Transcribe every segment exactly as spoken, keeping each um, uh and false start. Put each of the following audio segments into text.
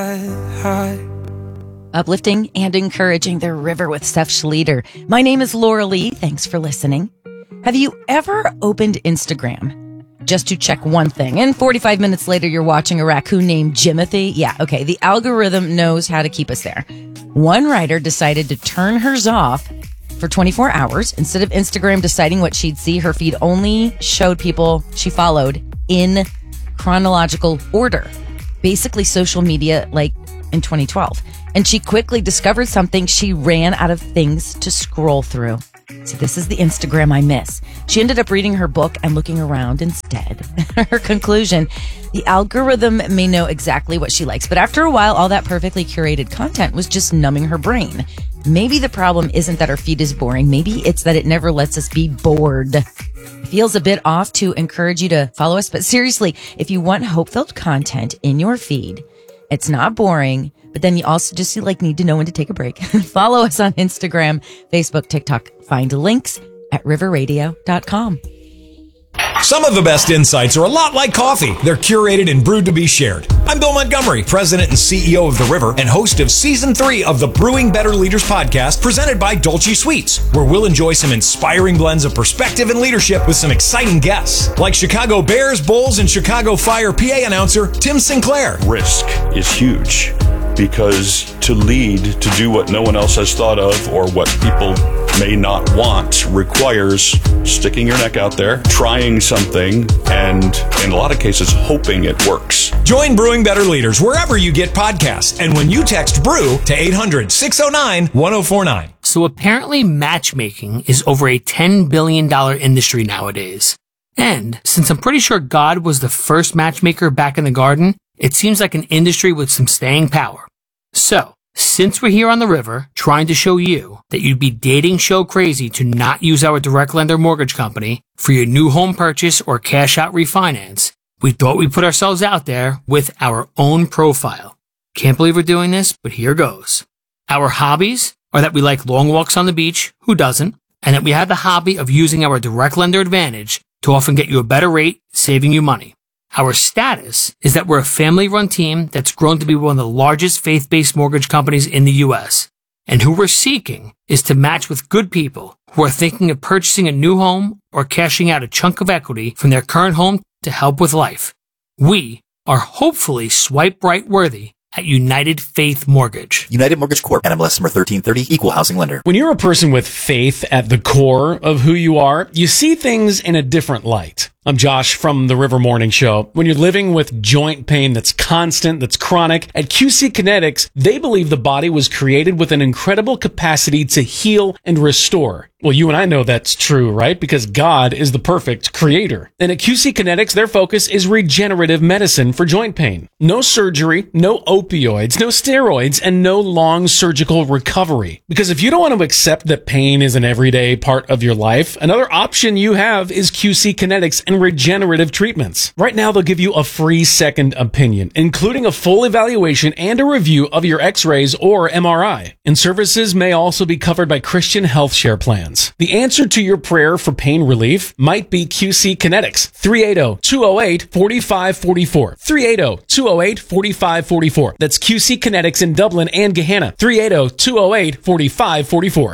Uplifting and encouraging the river with Steph Schlueter. My name is Laura Lee. Thanks for listening. Have you ever opened Instagram just to check one thing, and forty-five minutes later you're watching a raccoon named Jimothy? Yeah, okay. The algorithm knows how to keep us there. One writer decided to turn hers off for twenty-four hours. Instead of Instagram deciding what she'd see, her feed only showed people she followed in chronological order. Basically social media like in twenty twelve. And she quickly discovered something. She ran out of things to scroll through. See, this is the Instagram I miss. She ended up reading her book and looking around instead. Her conclusion, the algorithm may know exactly what she likes, but after a while, all that perfectly curated content was just numbing her brain. Maybe the problem isn't that our feed is boring. Maybe it's that it never lets us be bored. It feels a bit off to encourage you to follow us, but seriously, if you want hope-filled content in your feed, it's not boring, but then you also just like need to know when to take a break. Follow us on Instagram, Facebook, TikTok. Find links at river radio dot com. Some of the best insights are a lot like coffee. They're curated and brewed to be shared. I'm Bill Montgomery, President and C E O of The River and host of Season three of the Brewing Better Leaders podcast presented by Dolce Sweets, where we'll enjoy some inspiring blends of perspective and leadership with some exciting guests, like Chicago Bears, Bulls, and Chicago Fire P A announcer Tim Sinclair. Risk is huge because to lead, to do what no one else has thought of or what people may not want requires sticking your neck out there, trying something, and in a lot of cases, hoping it works. Join Brewing Better Leaders wherever you get podcasts. And when you text BREW to eight hundred, six oh nine, one oh four nine. So apparently matchmaking is over a ten billion dollars industry nowadays. And since I'm pretty sure God was the first matchmaker back in the garden, it seems like an industry with some staying power. So, since we're here on the river trying to show you that you'd be dating show crazy to not use our direct lender mortgage company for your new home purchase or cash out refinance, we thought we'd put ourselves out there with our own profile. Can't believe we're doing this, but here goes. Our hobbies are that we like long walks on the beach, who doesn't, and that we have the hobby of using our direct lender advantage to often get you a better rate, saving you money. Our status is that we're a family-run team that's grown to be one of the largest faith-based mortgage companies in the U S. And who we're seeking is to match with good people who are thinking of purchasing a new home or cashing out a chunk of equity from their current home to help with life. We are hopefully swipe right worthy at United Faith Mortgage. United Mortgage Corp. N M L S number thirteen thirty, Equal Housing Lender. When you're a person with faith at the core of who you are, you see things in a different light. I'm Josh from the River Morning Show. When you're living with joint pain that's constant, that's chronic, at Q C Kinetics, they believe the body was created with an incredible capacity to heal and restore. Well, you and I know that's true, right? Because God is the perfect creator. And at Q C Kinetics, their focus is regenerative medicine for joint pain. No surgery, no opioids, no steroids, and no long surgical recovery. Because if you don't want to accept that pain is an everyday part of your life, another option you have is Q C Kinetics and regenerative treatments. Right now, they'll give you a free second opinion, including a full evaluation and a review of your x-rays or M R I. And services may also be covered by Christian Health Share plans. The answer to your prayer for pain relief might be Q C Kinetics. three eight zero, two zero eight, four five four four. three eight zero, two zero eight, four five four four. That's Q C Kinetics in Dublin and Gahanna. three eight zero, two zero eight, four five four four.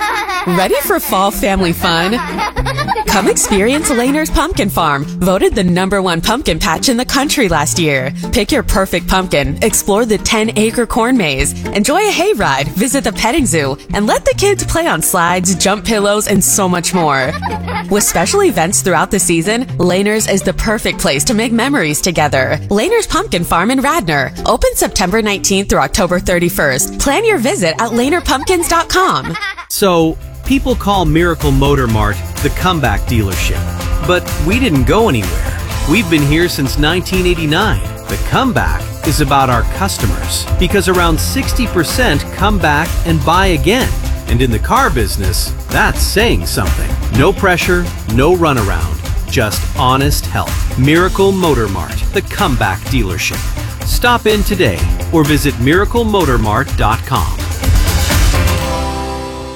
Ready for fall family fun? Come experience Laner's Pumpkin Farm, voted the number one pumpkin patch in the country last year. Pick your perfect pumpkin, explore the ten-acre corn maze, enjoy a hayride, visit the petting zoo, and let the kids play on slides, jump pillows, and so much more. With special events throughout the season, Laner's is the perfect place to make memories together. Laner's Pumpkin Farm in Radnor, open September nineteenth through October thirty-first. Plan your visit at laner pumpkins dot com. So, people call Miracle Motor Mart the comeback dealership. But we didn't go anywhere. We've been here since nineteen eighty-nine. The comeback is about our customers, because around sixty percent come back and buy again. And in the car business, that's saying something. No pressure, no runaround, just honest help. Miracle Motor Mart, the comeback dealership. Stop in today or visit miracle motor mart dot com.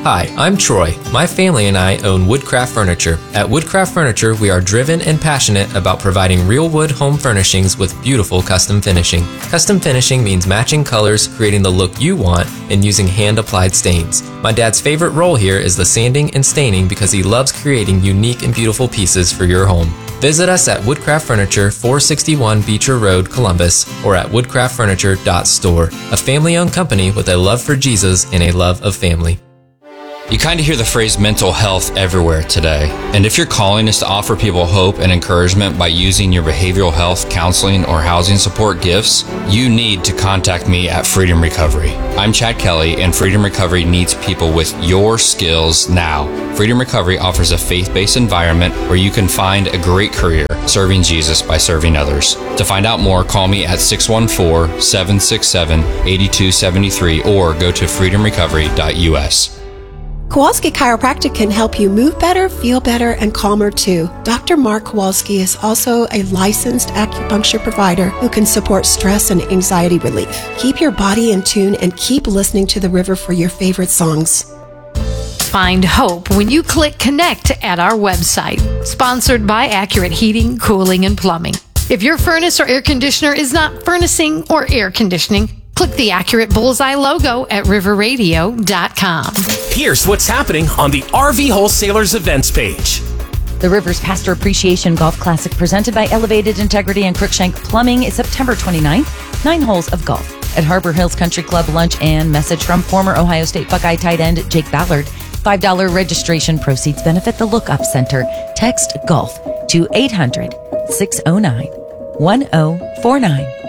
Hi, I'm Troy. My family and I own Woodcraft Furniture. At Woodcraft Furniture, we are driven and passionate about providing real wood home furnishings with beautiful custom finishing. Custom finishing means matching colors, creating the look you want, and using hand-applied stains. My dad's favorite role here is the sanding and staining because he loves creating unique and beautiful pieces for your home. Visit us at Woodcraft Furniture, four sixty-one Beecher Road, Columbus, or at woodcraft furniture dot store. A family-owned company with a love for Jesus and a love of family. You kind of hear the phrase mental health everywhere today. And if your calling is to offer people hope and encouragement by using your behavioral health, counseling, or housing support gifts, you need to contact me at Freedom Recovery. I'm Chad Kelly, and Freedom Recovery needs people with your skills now. Freedom Recovery offers a faith-based environment where you can find a great career serving Jesus by serving others. To find out more, call me at six one four, seven six seven, eight two seven three or go to freedom recovery dot u s. Kowalski Chiropractic can help you move better, feel better, and calmer too. Doctor Mark Kowalski is also a licensed acupuncture provider who can support stress and anxiety relief. Keep your body in tune and keep listening to the river for your favorite songs. Find hope when you click connect at our website. Sponsored by Accurate Heating, Cooling, and Plumbing. If your furnace or air conditioner is not furnacing or air conditioning, click the Accurate Bullseye logo at river radio dot com. Here's what's happening on the R V Wholesalers events page. The Rivers Pastor Appreciation Golf Classic presented by Elevated Integrity and Crookshank Plumbing is September twenty-ninth. Nine holes of golf at Harbor Hills Country Club. Lunch and message from former Ohio State Buckeye tight end Jake Ballard. five dollars registration proceeds benefit the Lookup Center. Text GOLF to eight hundred, six oh nine, one oh four nine.